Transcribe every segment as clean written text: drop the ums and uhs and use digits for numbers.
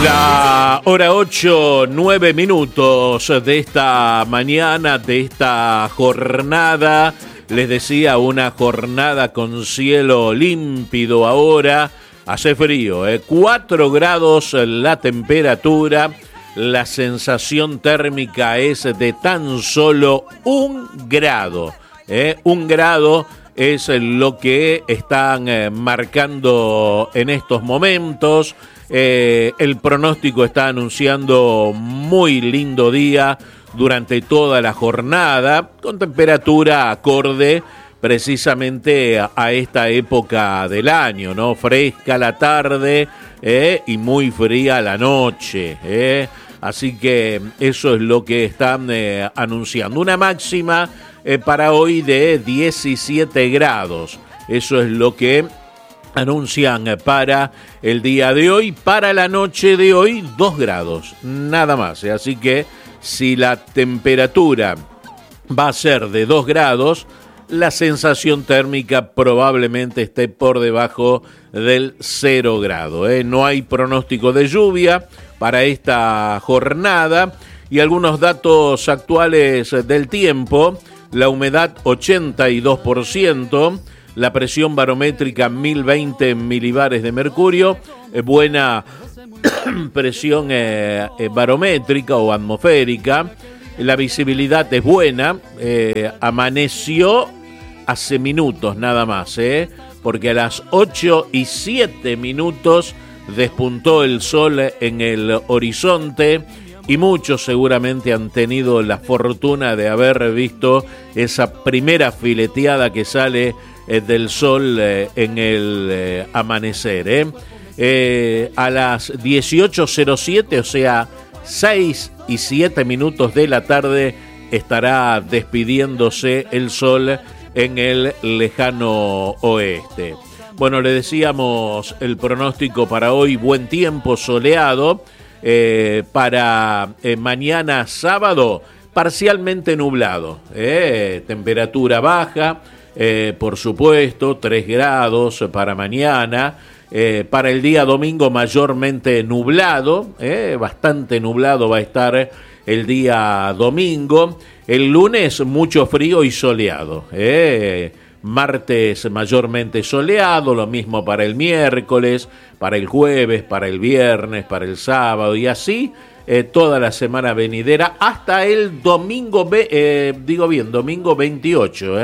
La hora 8, 9 minutos de esta mañana, de esta jornada. Les decía, una jornada con cielo límpido ahora. Hace frío, 4 grados la temperatura. La sensación térmica es de tan solo 1 grado. 1 grado es lo que están marcando en estos momentos. El pronóstico está anunciando muy lindo día durante toda la jornada, con temperatura acorde precisamente a esta época del año, ¿no? Fresca la tarde y muy fría la noche. Así que eso es lo que están anunciando. Una máxima para hoy de 17 grados. Eso es lo que anuncian para el día de hoy. Para la noche de hoy, 2 grados, nada más. Así que si la temperatura va a ser de 2 grados, la sensación térmica probablemente esté por debajo del 0 grado. No hay pronóstico de lluvia para esta jornada. Y algunos datos actuales del tiempo: la humedad 82%, la presión barométrica 1020 milibares de mercurio, buena presión barométrica o atmosférica, la visibilidad es buena, amaneció hace minutos nada más, porque a las 8:07 despuntó el sol en el horizonte. Y muchos seguramente han tenido la fortuna de haber visto esa primera fileteada que sale del sol en el amanecer. A las 18:07, o sea, 6:07 de la tarde, estará despidiéndose el sol en el lejano oeste. Bueno, le decíamos el pronóstico para hoy: buen tiempo, soleado. Para mañana sábado, parcialmente nublado, temperatura baja, por supuesto, 3 grados para mañana. Para el día domingo, mayormente nublado, bastante nublado va a estar el día domingo. El lunes, mucho frío y soleado. Martes mayormente soleado, lo mismo para el miércoles, para el jueves, para el viernes, para el sábado y así toda la semana venidera hasta el domingo, domingo 28.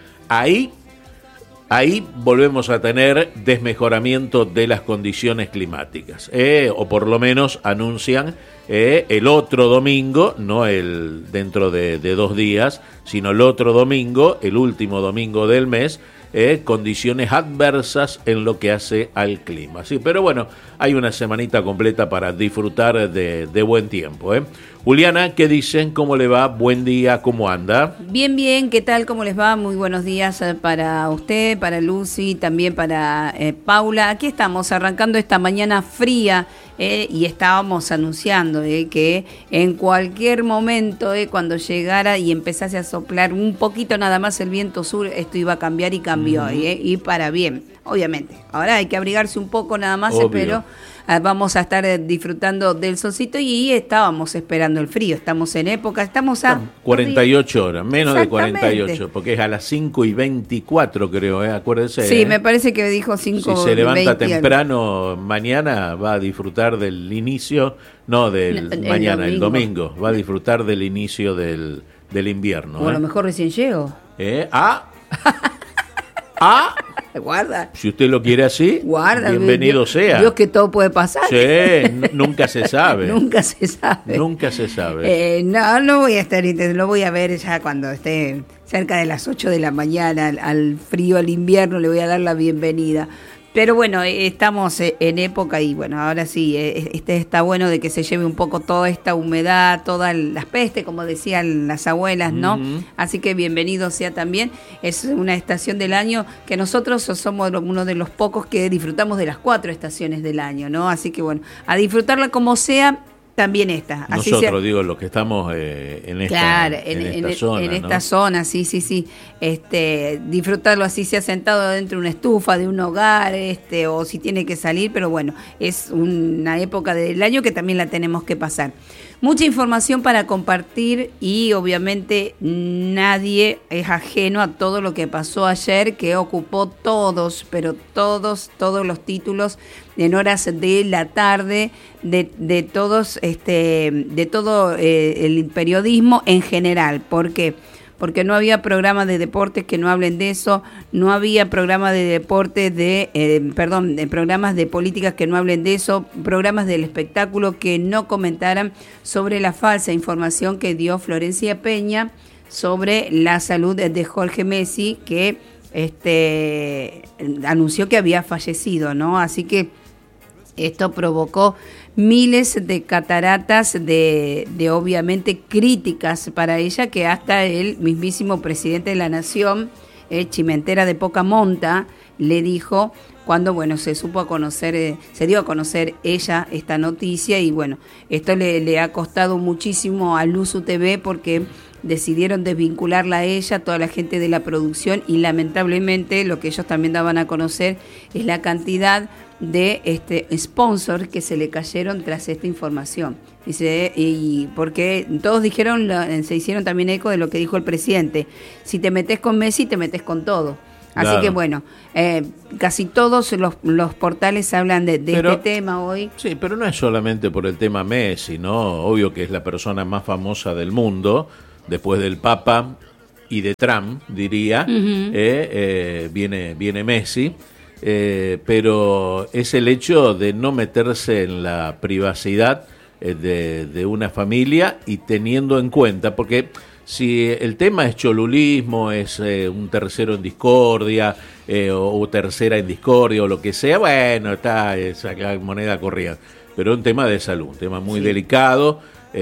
Ahí volvemos a tener desmejoramiento de las condiciones climáticas, o por lo menos anuncian el otro domingo, no el dentro de 2 días, sino el otro domingo, el último domingo del mes, condiciones adversas en lo que hace al clima. Sí, pero bueno, hay una semanita completa para disfrutar de buen tiempo. Juliana, ¿qué dicen? ¿Cómo le va? Buen día, ¿cómo anda? Bien, bien, ¿qué tal? ¿Cómo les va? Muy buenos días para usted, para Lucy, también para Paula. Aquí estamos arrancando esta mañana fría y estábamos anunciando que en cualquier momento, cuando llegara y empezase a soplar un poquito nada más el viento sur, esto iba a cambiar y cambió, y para bien, obviamente. Ahora hay que abrigarse un poco nada más, pero vamos a estar disfrutando del solcito y estábamos esperando el frío. Estamos en época, estamos a 48 horas, menos de 48, porque es a las 5:24 creo, acuérdese. Sí, me parece que dijo 5:20. Si se levanta temprano mañana va a disfrutar del inicio, no del mañana, el domingo, va a disfrutar del inicio del invierno. O a lo mejor recién llego. Guarda. Si usted lo quiere así, guarda, bienvenido sea. Dios, que todo puede pasar. Sí, nunca se sabe. Nunca se sabe. Nunca se sabe. No voy a estar, lo voy a ver ya cuando esté cerca de las 8 de la mañana, al frío, al invierno, le voy a dar la bienvenida. Pero bueno, estamos en época y bueno, ahora sí, está bueno de que se lleve un poco toda esta humedad, todas las pestes, como decían las abuelas, ¿no? Uh-huh. Así que bienvenido sea también. Es una estación del año que nosotros somos uno de los pocos que disfrutamos de las 4 estaciones del año, ¿no? Así que bueno, a disfrutarla como sea. También está. Así nosotros, digo, los que estamos en esta, claro, esta zona. En ¿no? esta zona, sí. Disfrutarlo así, sea sentado dentro de una estufa, de un hogar, o si tiene que salir, pero bueno, es una época del año que también la tenemos que pasar. Mucha información para compartir y obviamente nadie es ajeno a todo lo que pasó ayer, que ocupó todos los títulos en horas de la tarde de todos, de todo el periodismo en general. ¿Por qué? Porque no había programas de deportes que no hablen de eso, no había programas de deportes programas de políticas que no hablen de eso, programas del espectáculo que no comentaran sobre la falsa información que dio Florencia Peña sobre la salud de Jorge Messi, que anunció que había fallecido, ¿no? Así que esto provocó miles de cataratas de obviamente críticas para ella, que hasta el mismísimo presidente de la Nación, Chimentera de poca monta, le dijo cuando se dio a conocer ella esta noticia. Y bueno, esto le ha costado muchísimo a Luzu TV, porque decidieron desvincularla a ella, toda la gente de la producción, y lamentablemente lo que ellos también daban a conocer es la cantidad de sponsors que se le cayeron tras esta información. Dice, y porque todos dijeron, se hicieron también eco de lo que dijo el presidente: si te metes con Messi, te metes con todo. Así claro. Que bueno, casi todos los portales hablan de este tema hoy. Sí, pero no es solamente por el tema Messi, ¿no? Obvio que es la persona más famosa del mundo, después del Papa y de Trump, diría. Viene Messi. Pero es el hecho de no meterse en la privacidad de una familia, y teniendo en cuenta, porque si el tema es cholulismo, es un tercero en discordia, o tercera en discordia, o lo que sea, bueno, está esa moneda corriente, pero es un tema de salud, un tema muy delicado.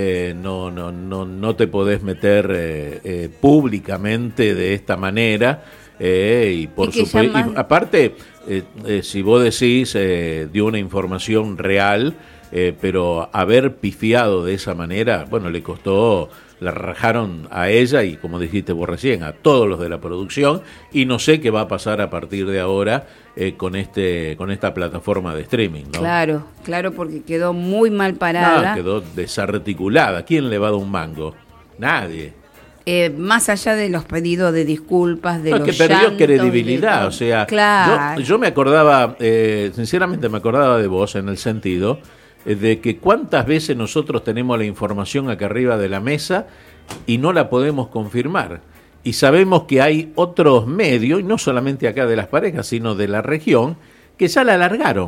No te podés meter públicamente de esta manera, y por supuesto, aparte, si vos decís dio una información real, pero haber pifiado de esa manera, bueno, le costó, la rajaron a ella y, como dijiste vos recién, a todos los de la producción, y no sé qué va a pasar a partir de ahora con esta plataforma de streaming, ¿no? Claro, porque quedó muy mal parada. Quedó desarticulada. ¿Quién le va a dar un mango? Nadie. Más allá de los pedidos de disculpas, de los que perdió llantos, credibilidad, o sea, claro. yo me acordaba, sinceramente me acordaba de vos, en el sentido de que cuántas veces nosotros tenemos la información acá arriba de la mesa y no la podemos confirmar, y sabemos que hay otros medios, y no solamente acá de Las Parejas, sino de la región, que ya la alargaron,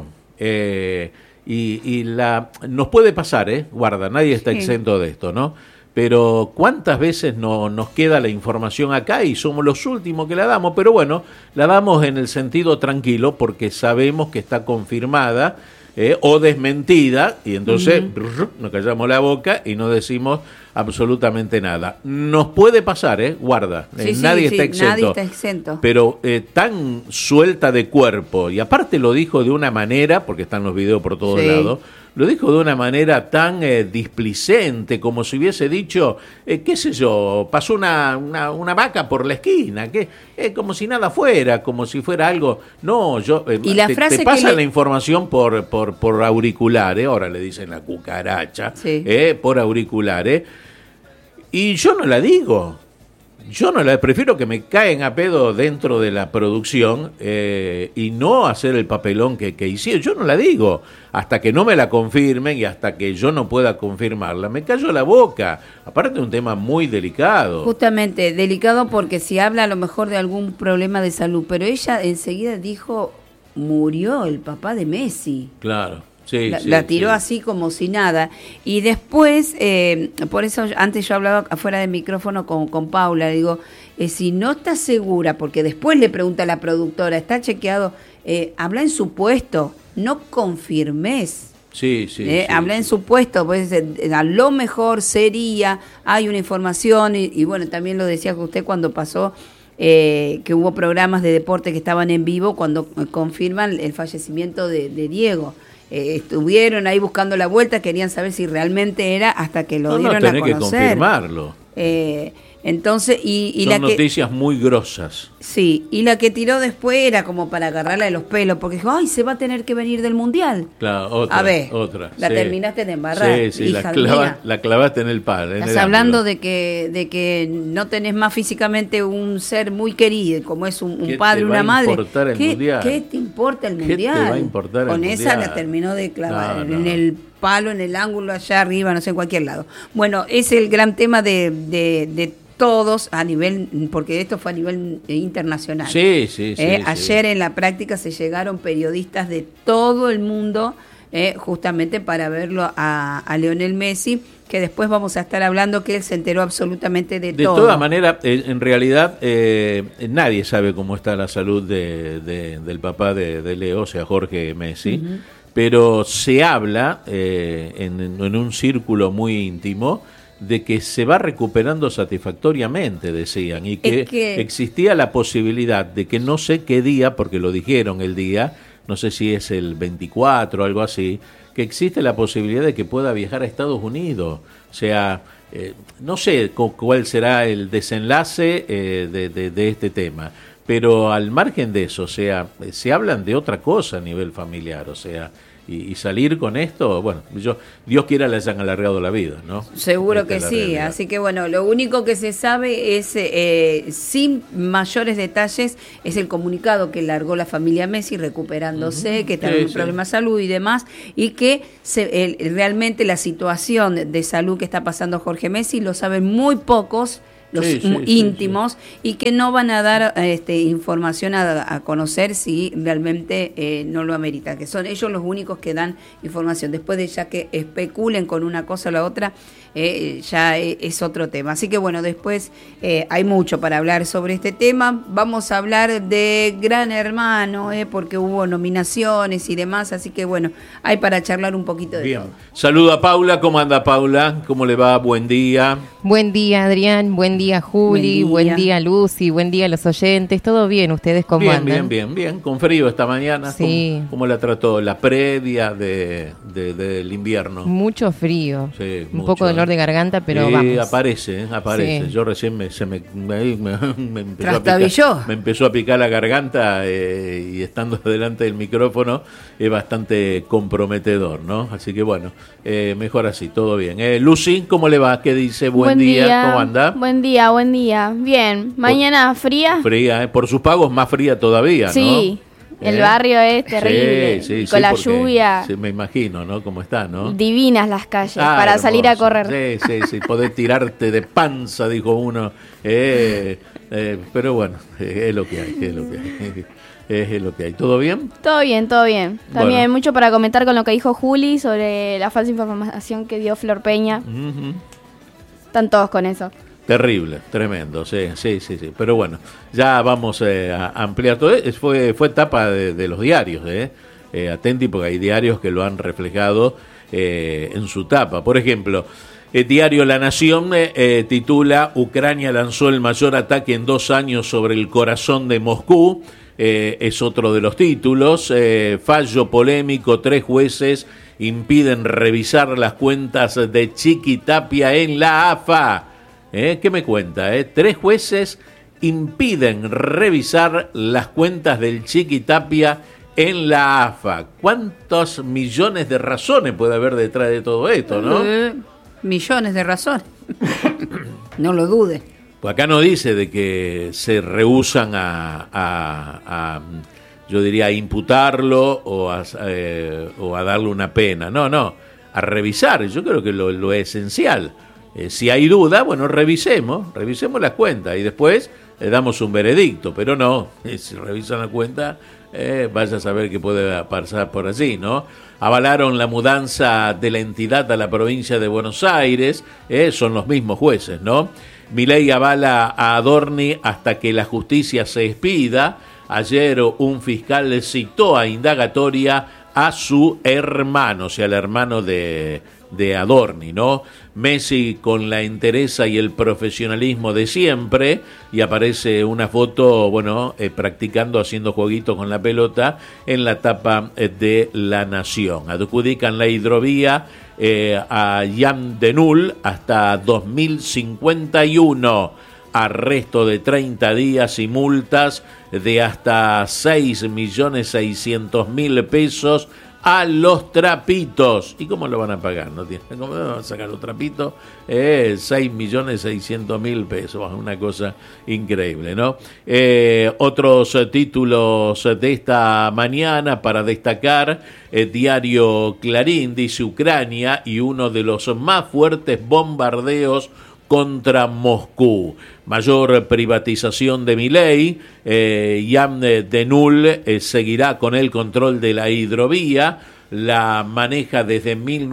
nos puede pasar, guarda, nadie está exento de esto, ¿no? Pero cuántas veces nos queda la información acá y somos los últimos que la damos, pero bueno, la damos en el sentido tranquilo, porque sabemos que está confirmada o desmentida, y entonces nos callamos la boca y no decimos absolutamente nada. Nos puede pasar, guarda, nadie está exento. Nadie está exento. Pero tan suelta de cuerpo, y aparte lo dijo de una manera, porque están los videos por todos lados, lo dijo de una manera tan displicente, como si hubiese dicho, qué sé yo, pasó una vaca por la esquina, como si nada fuera, como si fuera algo. No, y la frase te pasan la información por auricular, ahora le dicen la cucaracha, por auricular, y yo no la digo. Yo prefiero que me caen a pedo dentro de la producción, y no hacer el papelón que hicieron. Yo no la digo hasta que no me la confirmen, y hasta que yo no pueda confirmarla me callo la boca. Aparte de un tema muy delicado. Justamente, delicado, porque si habla a lo mejor de algún problema de salud, pero ella enseguida dijo, murió el papá de Messi. Claro. La tiró así como si nada. Y después, por eso antes yo hablaba afuera del micrófono con Paula, digo, si no estás segura, porque después le pregunta a la productora, ¿está chequeado? Habla en supuesto, no confirmes. Habla en supuesto, pues a lo mejor sería, hay una información, y bueno, también lo decía usted cuando pasó, que hubo programas de deporte que estaban en vivo cuando confirman el fallecimiento de Diego. estuvieron ahí buscando la vuelta, querían saber si realmente era, hasta que lo dieron a conocer. Que confirmarlo. Entonces, son la noticias muy grosas. Sí, y la que tiró después era como para agarrarla de los pelos, porque dijo, ay, se va a tener que venir del Mundial. Claro, otra. A ver, otra. la terminaste de embarrar. Sí, la clavaste en el palo. Estás hablando de que no tenés más físicamente un ser muy querido, como es un padre, una madre. ¿Qué te importa el Mundial? ¿Qué te va a importar Con el esa Mundial? la terminó de clavar en el palo, en el ángulo, allá arriba, no sé, en cualquier lado. Bueno, es el gran tema de todos a nivel, porque esto fue a nivel internacional. Sí. Ayer en la práctica se llegaron periodistas de todo el mundo justamente para verlo a Lionel Messi, que después vamos a estar hablando que él se enteró absolutamente de todo. De todas maneras, en realidad nadie sabe cómo está la salud del papá de Leo, o sea, Jorge Messi, pero se habla en un círculo muy íntimo de que se va recuperando satisfactoriamente, decían, y que existía la posibilidad de que no sé qué día, porque lo dijeron el día, no sé si es el 24 o algo así, que existe la posibilidad de que pueda viajar a Estados Unidos. O sea, no sé cuál será el desenlace de este tema, pero al margen de eso, o sea, se hablan de otra cosa a nivel familiar, o sea, y salir con esto, bueno, Dios quiera le hayan alargado la vida, ¿no? Seguro que sí, realidad. Así que bueno, lo único que se sabe es, sin mayores detalles, es el comunicado que largó la familia Messi recuperándose, que está en un problema de salud y demás, y que realmente la situación de salud que está pasando Jorge Messi lo saben muy pocos, los íntimos, y que no van a dar información a conocer si realmente no lo amerita, que son ellos los únicos que dan información. Después de ya que especulen con una cosa o la otra, ya es otro tema. Así que bueno, después hay mucho para hablar sobre este tema. Vamos a hablar de Gran Hermano, porque hubo nominaciones y demás, así que bueno, hay para charlar un poquito de todo. Saludo a Paula. ¿Cómo anda, Paula? ¿Cómo le va? Buen día. Buen día, Adrián. Buen día, Juli. Buen día, Lucy. Buen día a los oyentes. ¿Todo bien? ¿Ustedes cómo andan? Bien. Con frío esta mañana. Sí. ¿Cómo la trató la previa del invierno? Mucho frío. Sí, un poco de dolor de garganta, pero vamos. Aparece. Sí. Yo recién me empezó a picar la garganta y estando delante del micrófono es bastante comprometedor, ¿no? Así que bueno, mejor así, todo bien. Lucy, ¿cómo le va? ¿Qué dice? Buen día. ¿Cómo anda? Buen día. Bien. Mañana fría. Fría, por sus pagos más fría todavía, ¿no? Sí. El barrio es terrible, sí, con la lluvia. Sí, me imagino, ¿no? Cómo está, ¿no? Divinas las calles para hermoso. Salir a correr. Sí, poder tirarte de panza, dijo uno. Pero bueno, es lo que hay, es lo que hay. ¿Todo bien? Todo bien. También hay mucho para comentar con lo que dijo Juli sobre la falsa información que dio Flor Peña. Están todos con eso. Terrible, tremendo, sí. Pero bueno, ya vamos a ampliar todo. Fue etapa de los diarios, atenti, porque hay diarios que lo han reflejado en su tapa. Por ejemplo, el diario La Nación titula: Ucrania lanzó el mayor ataque en 2 años sobre el corazón de Moscú. Es otro de los títulos. Fallo polémico: 3 jueces impiden revisar las cuentas de Chiquitapia en la AFA. ¿Qué me cuenta? 3 jueces impiden revisar las cuentas del Chiquitapia en la AFA. ¿Cuántos millones de razones puede haber detrás de todo esto, no? Millones de razones. No lo dude. Pues acá no dice de que se rehúsan a yo diría, a imputarlo o a darle una pena. No, a revisar. Yo creo que lo esencial. Si hay duda, bueno, revisemos las cuentas y después le damos un veredicto, pero no, si revisan la cuenta, vaya a saber qué puede pasar por allí, ¿no? Avalaron la mudanza de la entidad a la provincia de Buenos Aires, son los mismos jueces, ¿no? Milei avala a Adorni hasta que la justicia se expida. Ayer un fiscal citó a indagatoria a su hermano, o sea, el hermano de de Adorni, ¿no? Messi con la entereza y el profesionalismo de siempre, y aparece una foto, practicando, haciendo jueguitos con la pelota en la tapa de La Nación. Adjudican la hidrovía a Jan Denul hasta 2051. Arresto de 30 días y multas de hasta 6.600.000 pesos a los trapitos. ¿Y cómo lo van a pagar? ¿Cómo van a sacar los trapitos? 6.600.000 pesos. Una cosa increíble, ¿no? Otros títulos de esta mañana para destacar. Diario Clarín dice: Ucrania y uno de los más fuertes bombardeos contra Moscú. Mayor privatización de Milei. Jan Denul seguirá con el control de la hidrovía. La maneja desde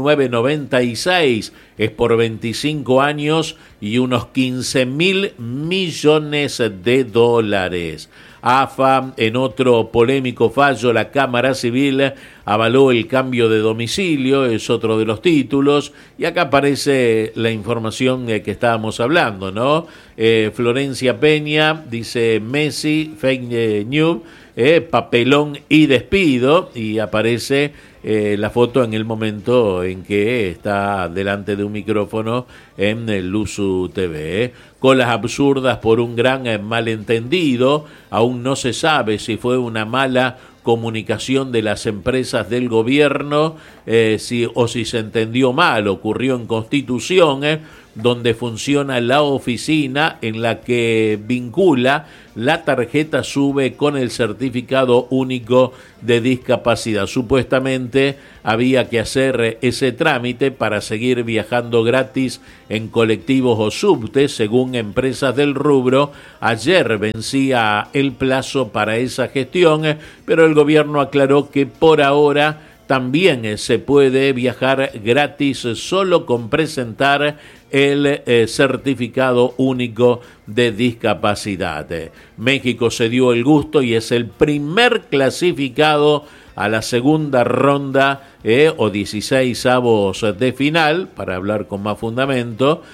1996. Es por 25 años y unos 15.000 millones de dólares. AFA, en otro polémico fallo, la Cámara Civil avaló el cambio de domicilio, es otro de los títulos, y acá aparece la información que estábamos hablando, ¿no? Florencia Peña dice: Messi, fake news, papelón y despido, y aparece la foto en el momento en que está delante de un micrófono en el Luzu TV. Colas absurdas por un gran malentendido. Aún no se sabe si fue una mala comunicación de las empresas del gobierno o si se entendió mal. Ocurrió en Constitución, donde funciona la oficina en la que vincula la tarjeta SUBE con el certificado único de discapacidad. Supuestamente había que hacer ese trámite para seguir viajando gratis en colectivos o subtes, según empresas del rubro. Ayer vencía el plazo para esa gestión, pero el gobierno aclaró que por ahora también se puede viajar gratis solo con presentar el certificado único de discapacidad. México se dio el gusto y es el primer clasificado a la segunda ronda o 16avos de final, para hablar con más fundamento,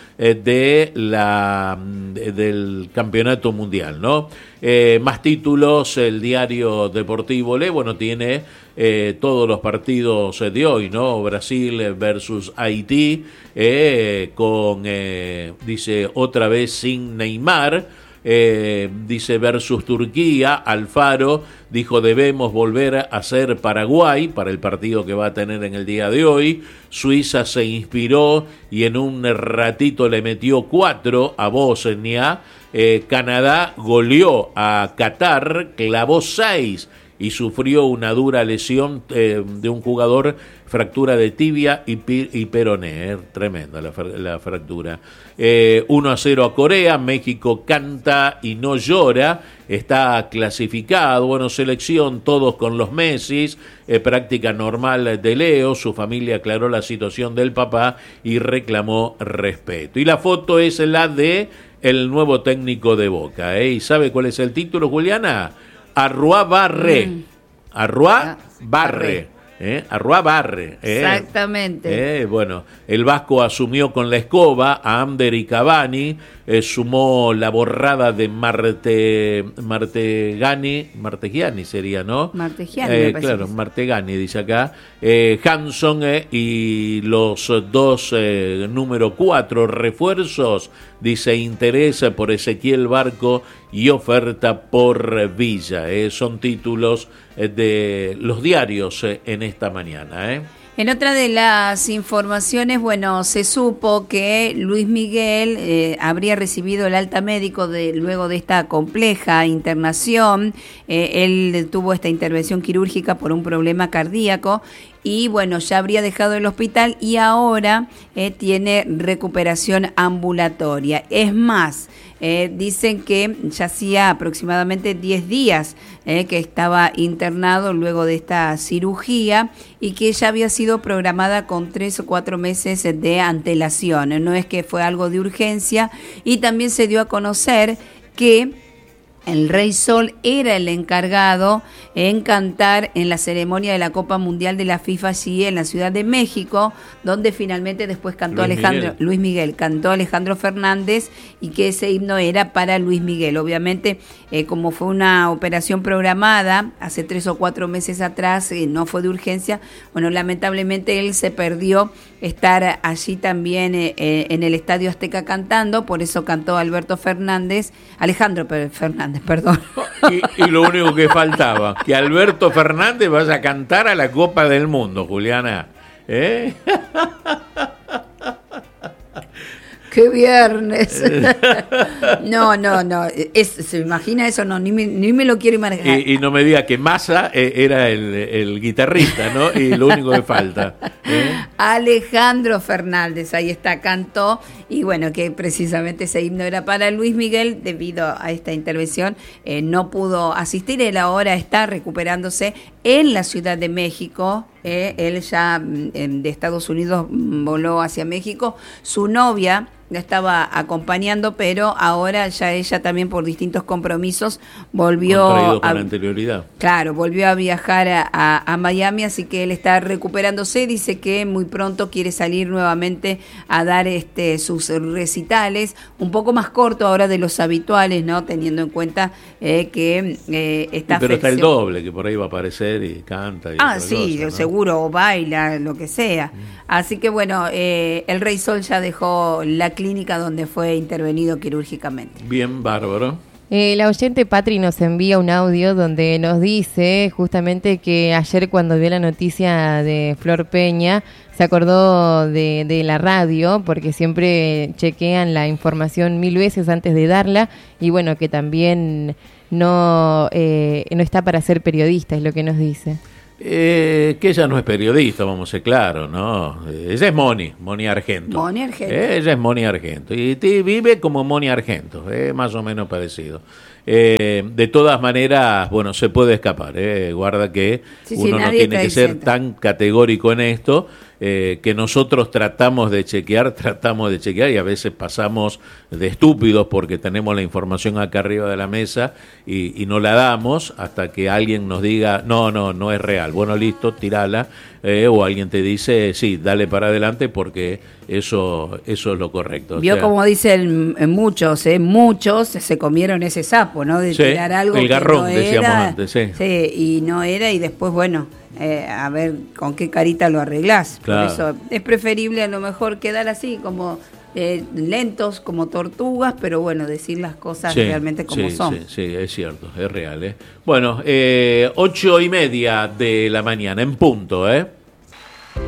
del campeonato mundial, ¿no? Más títulos, el diario Deportivo Le, tiene todos los partidos de hoy, ¿no? Brasil versus Haití, dice, otra vez sin Neymar. Dice versus Turquía. Alfaro dijo: debemos volver a ser Paraguay para el partido que va a tener en el día de hoy. Suiza se inspiró y en un ratito le metió 4 a Bosnia. Canadá goleó a Qatar, clavó 6 y sufrió una dura lesión de un jugador, fractura de tibia y peroné, tremenda la fractura. 1-0 a Corea. México canta y no llora, está clasificado. Selección, todos con los Messis, práctica normal de Leo. Su familia aclaró la situación del papá y reclamó respeto. Y la foto es la de el nuevo técnico de Boca, ¿Y sabe cuál es el título, Juliana? Arrua Barre. Arrua Barre. Arrua Barre. Exactamente. El vasco asumió con la escoba a Ander y Cavani, sumó la borrada de Martegiani sería, ¿no? Martegiani, claro, Martegani dice acá. Hanson y los dos número 4 refuerzos, dice, interés por Ezequiel Barco y oferta por Villa. Son títulos de los diarios en esta mañana. En otra de las informaciones, se supo que Luis Miguel habría recibido el alta médico luego de esta compleja internación. Él tuvo esta intervención quirúrgica por un problema cardíaco y ya habría dejado el hospital y ahora tiene recuperación ambulatoria. Es más, dicen que ya hacía aproximadamente 10 días que estaba internado luego de esta cirugía y que ya había sido programada con 3 o 4 meses de antelación. No es que fue algo de urgencia, y también se dio a conocer que el Rey Sol era el encargado en cantar en la ceremonia de la Copa Mundial de la FIFA allí en la Ciudad de México, donde finalmente después cantó Luis Miguel cantó Alejandro Fernández, y que ese himno era para Luis Miguel. Obviamente, como fue una operación programada hace 3 o 4 meses atrás, no fue de urgencia, bueno, lamentablemente él se perdió estar allí también en el Estadio Azteca cantando, por eso cantó Alejandro Fernández, perdón. Y lo único que faltaba, que Alberto Fernández vaya a cantar a la Copa del Mundo, Juliana. ¡Qué viernes! No. ¿Se imagina eso? No, ni me lo quiero imaginar. Y no me diga que Massa era el guitarrista, ¿no? Y lo único que falta. Alejandro Fernández, ahí está, cantó. Y bueno, que precisamente ese himno era para Luis Miguel. Debido a esta intervención, no pudo asistir. Él ahora está recuperándose en la Ciudad de México. Él ya de Estados Unidos voló hacia México. Su novia la estaba acompañando, pero ahora ya ella también por distintos compromisos volvió con anterioridad. Claro, volvió a viajar a Miami, así que él está recuperándose. Dice que muy pronto quiere salir nuevamente a dar sus recitales, un poco más corto ahora de los habituales, ¿no? Teniendo en cuenta que está... Pero está el doble, que por ahí va a aparecer y canta. Y sí, cosa, ¿no? Seguro, o baila, lo que sea. Así que bueno, el Rey Sol ya dejó la clínica donde fue intervenido quirúrgicamente. Bien, bárbaro. La oyente Patri nos envía un audio donde nos dice justamente que ayer, cuando vio la noticia de Flor Peña, se acordó de la radio, porque siempre chequean la información 1000 veces antes de darla, y bueno, que también no está para ser periodista, es lo que nos dice. Que ella no es periodista, vamos a ser claros, ¿no? Ella es Moni Argento. Moni Argento. Ella es Moni Argento. Y vive como Moni Argento, más o menos parecido. De todas maneras, bueno, se puede escapar. Guarda que uno no tiene que ser tan categórico en esto. Que nosotros tratamos de chequear y a veces pasamos de estúpidos porque tenemos la información acá arriba de la mesa y no la damos hasta que alguien nos diga no es real. Bueno, listo, tirala, o alguien te dice sí, dale para adelante porque eso es lo correcto. Vio, como dicen muchos se comieron ese sapo, ¿no? De tirar algo el garrón, que no decíamos era, antes, sí, y no era, y después bueno, a ver con qué carita lo arreglás. Claro. Por eso es preferible a lo mejor quedar así como lentos, como tortugas, pero bueno, decir las cosas realmente como son. Sí, es cierto, es real. Bueno, 8:30 de la mañana en punto,